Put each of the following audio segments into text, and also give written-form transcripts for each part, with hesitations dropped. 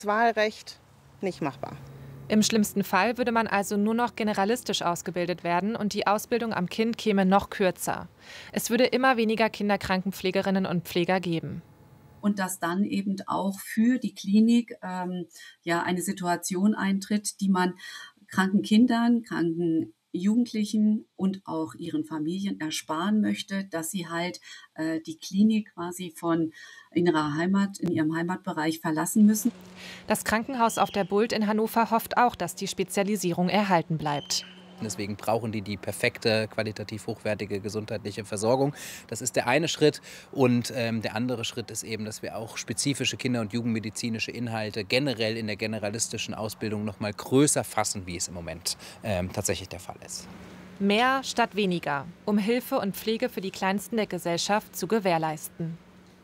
Wahlrecht nicht machbar. Im schlimmsten Fall würde man also nur noch generalistisch ausgebildet werden und die Ausbildung am Kind käme noch kürzer. Es würde immer weniger Kinderkrankenpflegerinnen und Pfleger geben. Und dass dann eben auch für die Klinik eine Situation eintritt, die man kranken Kindern, kranken Jugendlichen und auch ihren Familien ersparen möchte, dass sie halt die Klinik quasi in ihrem Heimatbereich verlassen müssen. Das Krankenhaus auf der Bult in Hannover hofft auch, dass die Spezialisierung erhalten bleibt. Deswegen brauchen die perfekte, qualitativ hochwertige gesundheitliche Versorgung. Das ist der eine Schritt. Und der andere Schritt ist eben, dass wir auch spezifische kinder- und jugendmedizinische Inhalte generell in der generalistischen Ausbildung noch mal größer fassen, wie es im Moment tatsächlich der Fall ist. Mehr statt weniger, um Hilfe und Pflege für die Kleinsten der Gesellschaft zu gewährleisten.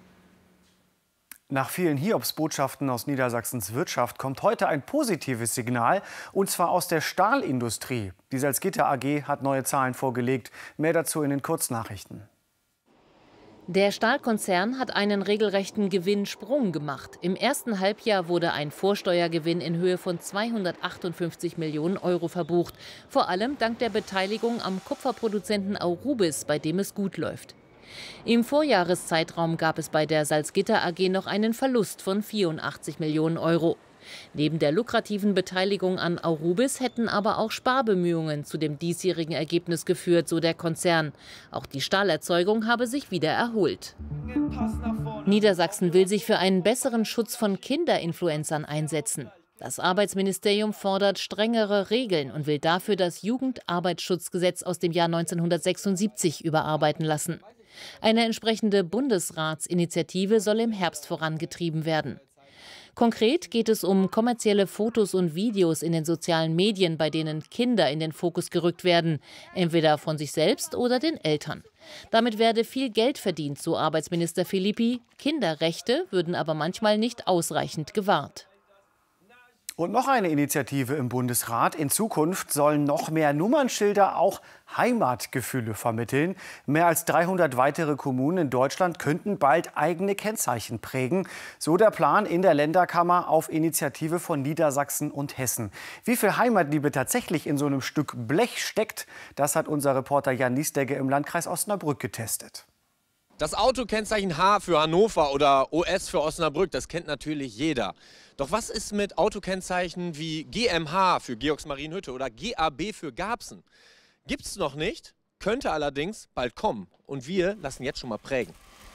Nach vielen Hiobsbotschaften aus Niedersachsens Wirtschaft kommt heute ein positives Signal, und zwar aus der Stahlindustrie. Die Salzgitter AG hat neue Zahlen vorgelegt. Mehr dazu in den Kurznachrichten. Der Stahlkonzern hat einen regelrechten Gewinnsprung gemacht. Im ersten Halbjahr wurde ein Vorsteuergewinn in Höhe von 258 Millionen Euro verbucht. Vor allem dank der Beteiligung am Kupferproduzenten Aurubis, bei dem es gut läuft. Im Vorjahreszeitraum gab es bei der Salzgitter AG noch einen Verlust von 84 Millionen Euro. Neben der lukrativen Beteiligung an Aurubis hätten aber auch Sparbemühungen zu dem diesjährigen Ergebnis geführt, so der Konzern. Auch die Stahlerzeugung habe sich wieder erholt. Niedersachsen will sich für einen besseren Schutz von Kinderinfluencern einsetzen. Das Arbeitsministerium fordert strengere Regeln und will dafür das Jugendarbeitsschutzgesetz aus dem Jahr 1976 überarbeiten lassen. Eine entsprechende Bundesratsinitiative soll im Herbst vorangetrieben werden. Konkret geht es um kommerzielle Fotos und Videos in den sozialen Medien, bei denen Kinder in den Fokus gerückt werden, entweder von sich selbst oder den Eltern. Damit werde viel Geld verdient, so Arbeitsminister Philippi. Kinderrechte würden aber manchmal nicht ausreichend gewahrt. Und noch eine Initiative im Bundesrat. In Zukunft sollen noch mehr Nummernschilder auch Heimatgefühle vermitteln. Mehr als 300 weitere Kommunen in Deutschland könnten bald eigene Kennzeichen prägen. So der Plan in der Länderkammer auf Initiative von Niedersachsen und Hessen. Wie viel Heimatliebe tatsächlich in so einem Stück Blech steckt, das hat unser Reporter Jan Niesdegge im Landkreis Osnabrück getestet. Das Autokennzeichen H für Hannover oder OS für Osnabrück, das kennt natürlich jeder. Doch was ist mit Autokennzeichen wie GmbH für Georgsmarienhütte oder GAB für Garbsen? Gibt's noch nicht, könnte allerdings bald kommen. Und wir lassen jetzt schon mal prägen.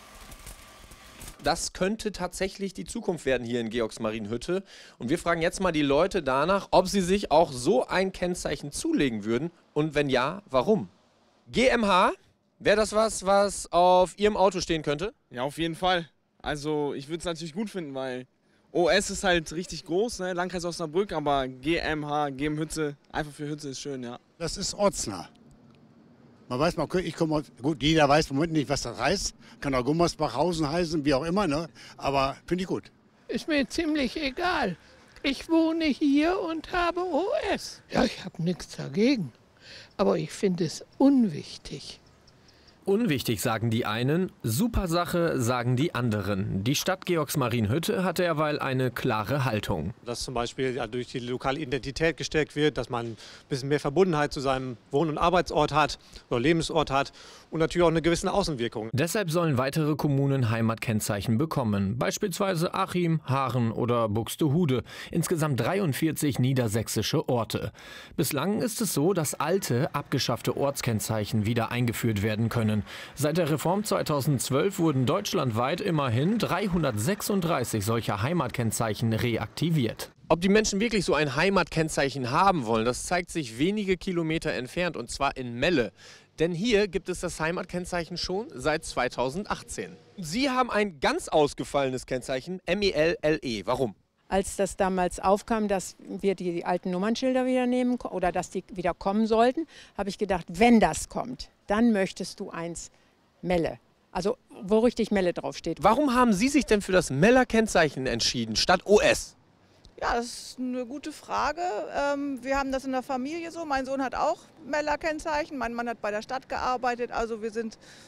Das könnte tatsächlich die Zukunft werden hier in Georgsmarienhütte. Und wir fragen jetzt mal die Leute danach, ob sie sich auch so ein Kennzeichen zulegen würden. Und wenn ja, warum? GmbH, wäre das was auf Ihrem Auto stehen könnte? Ja, auf jeden Fall. Also ich würde es natürlich gut finden, weil OS ist halt richtig groß, ne? Landkreis Osnabrück, aber GmbH, Hütte, einfach für Hütte ist schön, ja. Das ist ortsnah. Man weiß, ich komme aus, gut, jeder weiß im Moment nicht, was das heißt. Kann auch Gummersbachhausen heißen, wie auch immer, ne? Aber finde ich gut. Ist mir ziemlich egal. Ich wohne hier und habe OS. Ja, ich habe nichts dagegen. Aber ich finde es unwichtig. Unwichtig, sagen die einen, super Sache, sagen die anderen. Die Stadt Georgsmarienhütte hatte derweil eine klare Haltung. Dass zum Beispiel durch die lokale Identität gestärkt wird, dass man ein bisschen mehr Verbundenheit zu seinem Wohn- und Arbeitsort hat oder Lebensort hat und natürlich auch eine gewisse Außenwirkung. Deshalb sollen weitere Kommunen Heimatkennzeichen bekommen, beispielsweise Achim, Haaren oder Buxtehude, insgesamt 43 niedersächsische Orte. Bislang ist es so, dass alte, abgeschaffte Ortskennzeichen wieder eingeführt werden können. Seit der Reform 2012 wurden deutschlandweit immerhin 336 solcher Heimatkennzeichen reaktiviert. Ob die Menschen wirklich so ein Heimatkennzeichen haben wollen, das zeigt sich wenige Kilometer entfernt, und zwar in Melle. Denn hier gibt es das Heimatkennzeichen schon seit 2018. Sie haben ein ganz ausgefallenes Kennzeichen, MELLE. Warum? Als das damals aufkam, dass wir die alten Nummernschilder wieder nehmen oder dass die wieder kommen sollten, habe ich gedacht, wenn das kommt, dann möchtest du eins Melle. Also wo richtig Melle draufsteht. Warum haben Sie sich denn für das Meller Kennzeichen entschieden, statt OS? Ja, das ist eine gute Frage. Wir haben das in der Familie so. Mein Sohn hat auch Meller-Kennzeichen. Mein Mann hat bei der Stadt gearbeitet. Also wir sind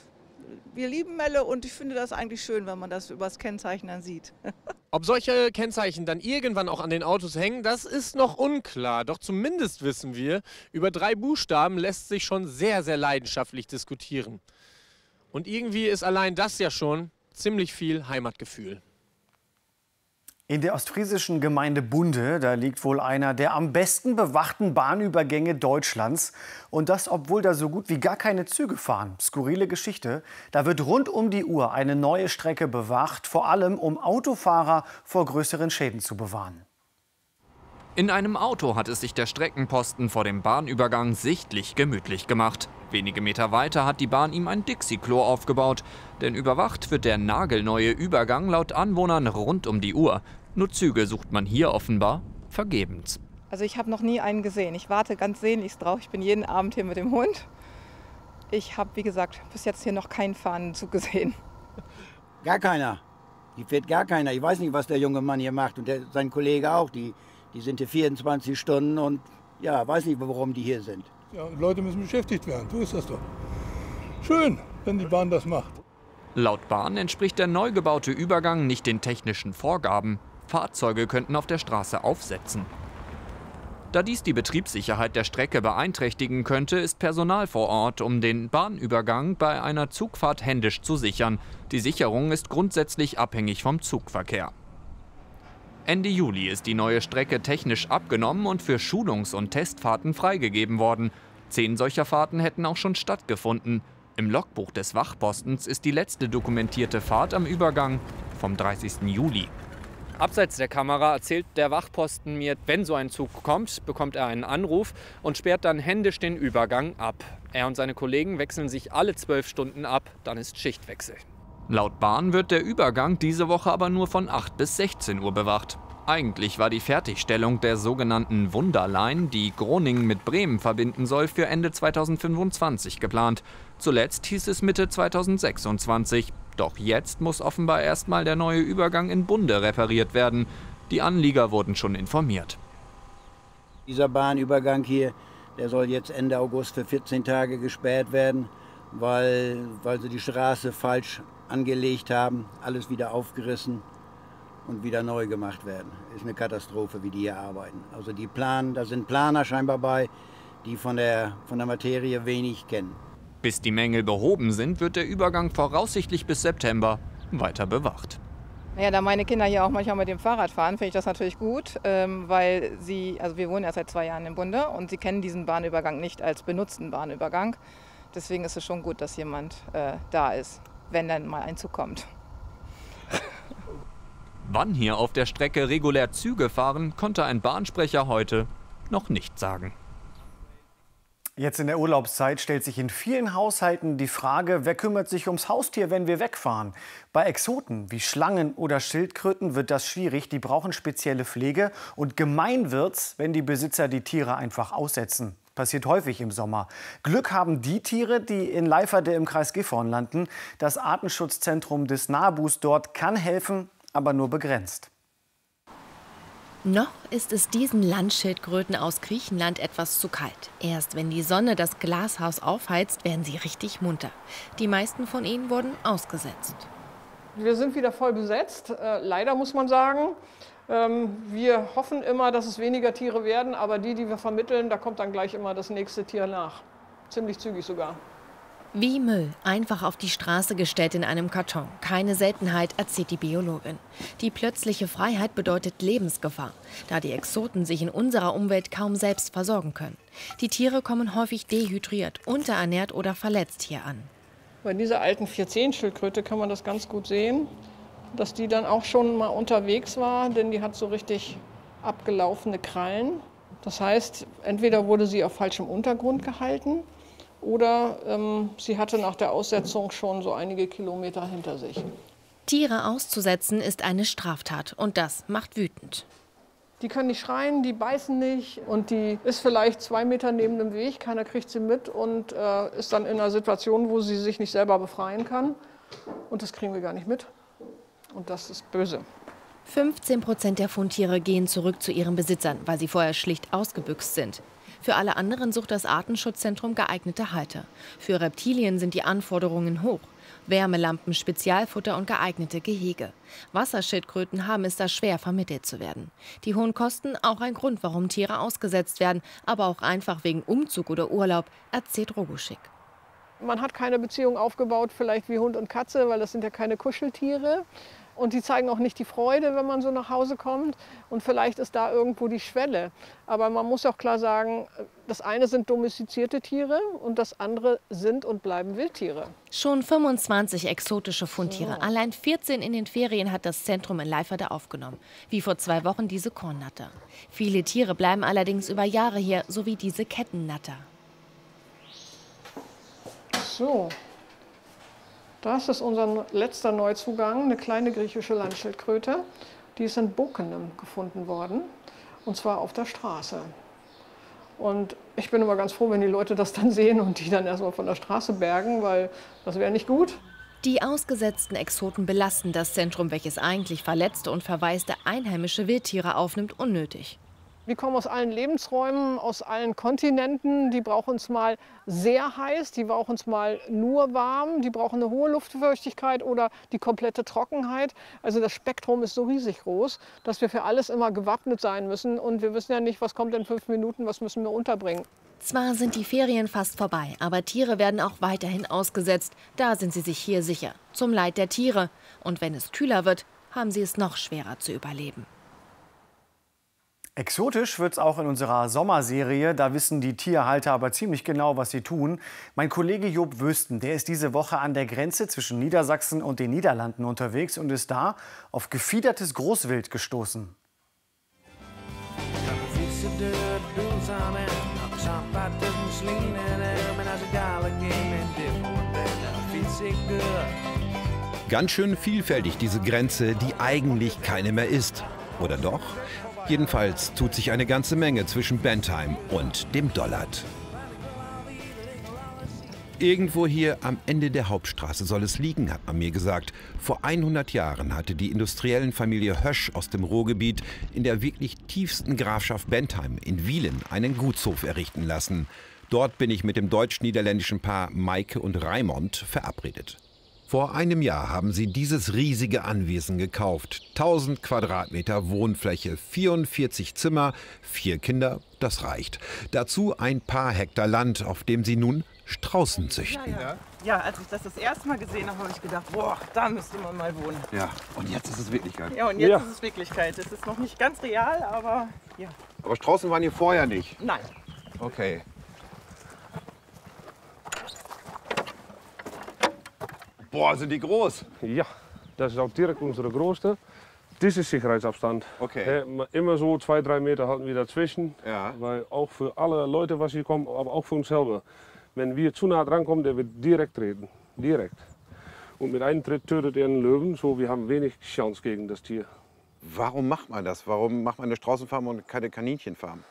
wir lieben Melle und ich finde das eigentlich schön, wenn man das übers Kennzeichen dann sieht. Ob solche Kennzeichen dann irgendwann auch an den Autos hängen, das ist noch unklar. Doch zumindest wissen wir, über 3 Buchstaben lässt sich schon sehr, sehr leidenschaftlich diskutieren. Und irgendwie ist allein das ja schon ziemlich viel Heimatgefühl. In der ostfriesischen Gemeinde Bunde, da liegt wohl einer der am besten bewachten Bahnübergänge Deutschlands. Und das, obwohl da so gut wie gar keine Züge fahren. Skurrile Geschichte. Da wird rund um die Uhr eine neue Strecke bewacht, vor allem um Autofahrer vor größeren Schäden zu bewahren. In einem Auto hat es sich der Streckenposten vor dem Bahnübergang sichtlich gemütlich gemacht. Wenige Meter weiter hat die Bahn ihm ein Dixie-Klo aufgebaut. Denn überwacht wird der nagelneue Übergang laut Anwohnern rund um die Uhr. Nur Züge sucht man hier offenbar vergebens. Also ich habe noch nie einen gesehen. Ich warte ganz sehnlichst drauf. Ich bin jeden Abend hier mit dem Hund. Ich habe, wie gesagt, bis jetzt hier noch keinen fahrenden Zug gesehen. Gar keiner. Hier fährt gar keiner. Ich weiß nicht, was der junge Mann hier macht und sein Kollege auch. Die sind hier 24 Stunden und ja, weiß nicht, warum die hier sind. Ja, Leute müssen beschäftigt werden, so ist das doch. Schön, wenn die Bahn das macht. Laut Bahn entspricht der neu gebaute Übergang nicht den technischen Vorgaben. Fahrzeuge könnten auf der Straße aufsetzen. Da dies die Betriebssicherheit der Strecke beeinträchtigen könnte, ist Personal vor Ort, um den Bahnübergang bei einer Zugfahrt händisch zu sichern. Die Sicherung ist grundsätzlich abhängig vom Zugverkehr. Ende Juli ist die neue Strecke technisch abgenommen und für Schulungs- und Testfahrten freigegeben worden. 10 solcher Fahrten hätten auch schon stattgefunden. Im Logbuch des Wachpostens ist die letzte dokumentierte Fahrt am Übergang vom 30. Juli. Abseits der Kamera erzählt der Wachposten mir, wenn so ein Zug kommt, bekommt er einen Anruf und sperrt dann händisch den Übergang ab. Er und seine Kollegen wechseln sich alle 12 Stunden ab, dann ist Schichtwechsel. Laut Bahn wird der Übergang diese Woche aber nur von 8 bis 16 Uhr bewacht. Eigentlich war die Fertigstellung der sogenannten Wunderline, die Groningen mit Bremen verbinden soll, für Ende 2025 geplant. Zuletzt hieß es Mitte 2026. Doch jetzt muss offenbar erstmal der neue Übergang in Bunde repariert werden. Die Anlieger wurden schon informiert. Dieser Bahnübergang hier, der soll jetzt Ende August für 14 Tage gesperrt werden, weil sie die Straße falsch angelegt haben, alles wieder aufgerissen und wieder neu gemacht werden. Ist eine Katastrophe, wie die hier arbeiten. Also da sind Planer scheinbar bei, die von der Materie wenig kennen. Bis die Mängel behoben sind, wird der Übergang voraussichtlich bis September weiter bewacht. Naja, da meine Kinder hier auch manchmal mit dem Fahrrad fahren, finde ich das natürlich gut, weil wir wohnen ja seit 2 Jahren in Bunde und sie kennen diesen Bahnübergang nicht als benutzten Bahnübergang. Deswegen ist es schon gut, dass jemand da ist, wenn dann mal ein Zug kommt. Wann hier auf der Strecke regulär Züge fahren, konnte ein Bahnsprecher heute noch nicht sagen. Jetzt in der Urlaubszeit stellt sich in vielen Haushalten die Frage, wer kümmert sich ums Haustier, wenn wir wegfahren? Bei Exoten wie Schlangen oder Schildkröten wird das schwierig. Die brauchen spezielle Pflege. Und gemein wird's, wenn die Besitzer die Tiere einfach aussetzen. Passiert häufig im Sommer. Glück haben die Tiere, die in Leiferde im Kreis Gifhorn landen. Das Artenschutzzentrum des NABUs dort kann helfen, aber nur begrenzt. Noch ist es diesen Landschildkröten aus Griechenland etwas zu kalt. Erst wenn die Sonne das Glashaus aufheizt, werden sie richtig munter. Die meisten von ihnen wurden ausgesetzt. Wir sind wieder voll besetzt, leider muss man sagen. Wir hoffen immer, dass es weniger Tiere werden, aber die wir vermitteln, da kommt dann gleich immer das nächste Tier nach. Ziemlich zügig sogar. Wie Müll, einfach auf die Straße gestellt in einem Karton. Keine Seltenheit, erzählt die Biologin. Die plötzliche Freiheit bedeutet Lebensgefahr, da die Exoten sich in unserer Umwelt kaum selbst versorgen können. Die Tiere kommen häufig dehydriert, unterernährt oder verletzt hier an. Bei dieser alten 410-Schildkröte kann man das ganz gut sehen, dass die dann auch schon mal unterwegs war, denn die hat so richtig abgelaufene Krallen. Das heißt, entweder wurde sie auf falschem Untergrund gehalten, oder sie hatte nach der Aussetzung schon so einige Kilometer hinter sich. Tiere auszusetzen ist eine Straftat und das macht wütend. Die können nicht schreien, die beißen nicht und die ist vielleicht 2 Meter neben dem Weg, keiner kriegt sie mit und ist dann in einer Situation, wo sie sich nicht selber befreien kann. Und das kriegen wir gar nicht mit und das ist böse. 15% der Fundtiere gehen zurück zu ihren Besitzern, weil sie vorher schlicht ausgebüxt sind. Für alle anderen sucht das Artenschutzzentrum geeignete Halter. Für Reptilien sind die Anforderungen hoch. Wärmelampen, Spezialfutter und geeignete Gehege. Wasserschildkröten haben es da schwer, vermittelt zu werden. Die hohen Kosten auch ein Grund, warum Tiere ausgesetzt werden, aber auch einfach wegen Umzug oder Urlaub, erzählt Roguschik. Man hat keine Beziehung aufgebaut, vielleicht wie Hund und Katze, weil das sind ja keine Kuscheltiere. Und die zeigen auch nicht die Freude, wenn man so nach Hause kommt. Und vielleicht ist da irgendwo die Schwelle. Aber man muss auch klar sagen, das eine sind domestizierte Tiere und das andere sind und bleiben Wildtiere. Schon 25 exotische Fundtiere. Allein 14 in den Ferien hat das Zentrum in Leiferde aufgenommen. Wie vor 2 Wochen diese Kornnatter. Viele Tiere bleiben allerdings über Jahre hier, so wie diese Kettennatter. So. Das ist unser letzter Neuzugang, eine kleine griechische Landschildkröte. Die ist in Bokenem gefunden worden, und zwar auf der Straße. Und ich bin immer ganz froh, wenn die Leute das dann sehen und die dann erstmal von der Straße bergen, weil das wäre nicht gut. Die ausgesetzten Exoten belasten das Zentrum, welches eigentlich verletzte und verwaiste einheimische Wildtiere aufnimmt, unnötig. Die kommen aus allen Lebensräumen, aus allen Kontinenten. Die brauchen es mal sehr heiß, die brauchen es mal nur warm, die brauchen eine hohe Luftfeuchtigkeit oder die komplette Trockenheit. Also das Spektrum ist so riesig groß, dass wir für alles immer gewappnet sein müssen. Und wir wissen ja nicht, was kommt in 5 Minuten, was müssen wir unterbringen. Zwar sind die Ferien fast vorbei, aber Tiere werden auch weiterhin ausgesetzt. Da sind sie sich hier sicher, zum Leid der Tiere. Und wenn es kühler wird, haben sie es noch schwerer zu überleben. Exotisch wird es auch in unserer Sommerserie. Da wissen die Tierhalter aber ziemlich genau, was sie tun. Mein Kollege Job Wüsten, der ist diese Woche an der Grenze zwischen Niedersachsen und den Niederlanden unterwegs und ist da auf gefiedertes Großwild gestoßen. Ganz schön vielfältig diese Grenze, die eigentlich keine mehr ist. Oder doch? Jedenfalls tut sich eine ganze Menge zwischen Bentheim und dem Dollard. Irgendwo hier am Ende der Hauptstraße soll es liegen, hat man mir gesagt. Vor 100 Jahren hatte die industriellen Familie Hösch aus dem Ruhrgebiet in der wirklich tiefsten Grafschaft Bentheim in Wielen einen Gutshof errichten lassen. Dort bin ich mit dem deutsch-niederländischen Paar Maike und Raimond verabredet. Vor einem Jahr haben sie dieses riesige Anwesen gekauft. 1000 Quadratmeter Wohnfläche, 44 Zimmer, 4 Kinder, das reicht. Dazu ein paar Hektar Land, auf dem sie nun Straußen züchten. Ja, als ich das erste Mal gesehen habe, habe ich gedacht, boah, da müsste man mal wohnen. Ja, und jetzt ist es Wirklichkeit. Ja, und jetzt ist es Wirklichkeit. Es ist noch nicht ganz real, aber ja. Aber Straußen waren hier vorher nicht? Nein. Okay. Boah, sind die groß? Ja, das ist auch direkt unsere größte. Das ist Sicherheitsabstand. Okay. Immer so 2-3 Meter halten wir dazwischen. Ja. Weil auch für alle Leute, was hier kommen, aber auch für uns selber. Wenn wir zu nah dran kommen, der wird direkt treten. Direkt. Und mit einem Tritt tötet er einen Löwen. So, wir haben wenig Chance gegen das Tier. Warum macht man das? Warum macht man eine Straußenfarm und keine Kaninchenfarm?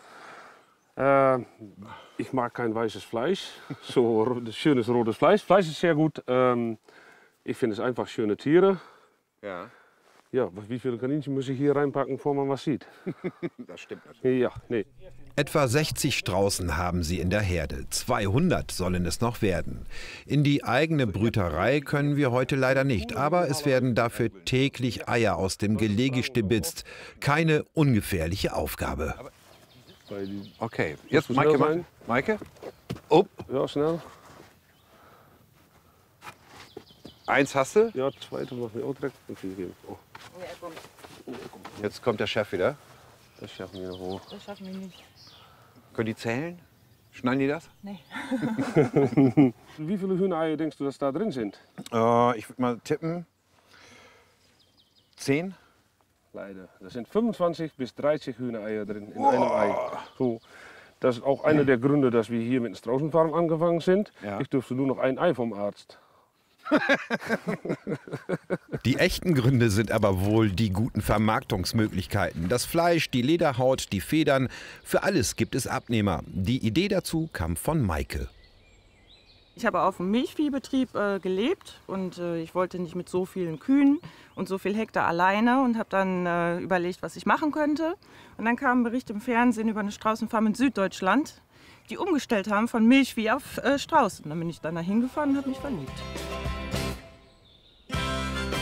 Ich mag kein weißes Fleisch. So schönes rotes Fleisch. Fleisch ist sehr gut. Ich finde es einfach schöne Tiere. Ja. Ja, wie viele Kaninchen muss ich hier reinpacken, bevor man was sieht? Das stimmt natürlich. Ja, nee. Etwa 60 Straußen haben sie in der Herde. 200 sollen es noch werden. In die eigene Brüterei können wir heute leider nicht. Aber es werden dafür täglich Eier aus dem Gelege stibitzt. Keine ungefährliche Aufgabe. Okay, jetzt Maike. Maike? Oh. Ja, schnell. Eins hast du? Ja, zweite muss ich auch direkt geben. Oh. Jetzt kommt der Chef wieder. Das schaffen wir noch hoch. Das schaffen wir nicht. Können die zählen? Schnallen die das? Nee. Wie viele Hühnereier denkst du, dass da drin sind? Ich würde mal tippen. 10? Leider. Da sind 25 bis 30 Hühnereier drin in einem Ei. So, das ist auch einer der Gründe, dass wir hier mit der Straußenfarm angefangen sind. Ja. Ich durfte nur noch ein Ei vom Arzt. Die echten Gründe sind aber wohl die guten Vermarktungsmöglichkeiten. Das Fleisch, die Lederhaut, die Federn, für alles gibt es Abnehmer. Die Idee dazu kam von Maike. Ich habe auf einem Milchviehbetrieb gelebt und ich wollte nicht mit so vielen Kühen und so viel Hektar alleine und habe dann überlegt, was ich machen könnte. Und dann kam ein Bericht im Fernsehen über eine Straußenfarm in Süddeutschland, die umgestellt haben von Milchvieh auf Straußen. Dann bin ich dann da hingefahren und habe mich verliebt.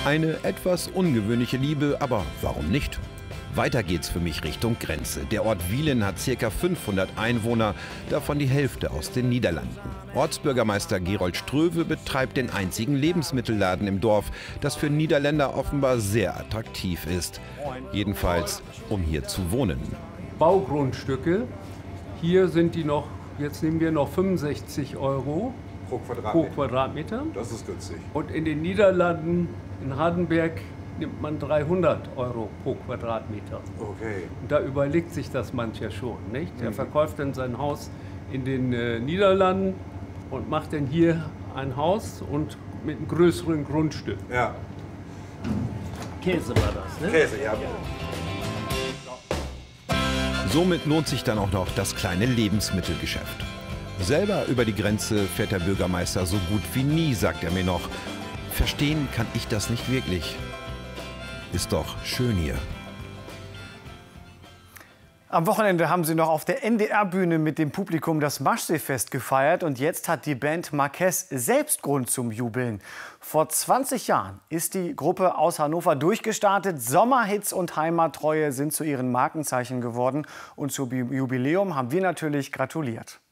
Eine etwas ungewöhnliche Liebe, aber warum nicht? Weiter geht's für mich Richtung Grenze. Der Ort Wielen hat ca. 500 Einwohner, davon die Hälfte aus den Niederlanden. Ortsbürgermeister Gerold Ströwe betreibt den einzigen Lebensmittelladen im Dorf, das für Niederländer offenbar sehr attraktiv ist. Jedenfalls, um hier zu wohnen. Baugrundstücke, hier sind die noch, jetzt nehmen wir noch 65 € pro Quadratmeter. Das ist günstig. Und in den Niederlanden, in Hardenberg, nimmt man 300 € pro Quadratmeter. Okay. Und da überlegt sich das mancher schon, nicht? Der verkauft dann sein Haus in den Niederlanden und macht dann hier ein Haus und mit einem größeren Grundstück. Ja. Käse war das, ne? Käse, ja. Somit lohnt sich dann auch noch das kleine Lebensmittelgeschäft. Selber über die Grenze fährt der Bürgermeister so gut wie nie, sagt er mir noch. Verstehen kann ich das nicht wirklich. Ist doch schön hier. Am Wochenende haben sie noch auf der NDR-Bühne mit dem Publikum das Maschseefest gefeiert. Und jetzt hat die Band Marquess selbst Grund zum Jubeln. Vor 20 Jahren ist die Gruppe aus Hannover durchgestartet. Sommerhits und Heimattreue sind zu ihren Markenzeichen geworden. Und zum Jubiläum haben wir natürlich gratuliert.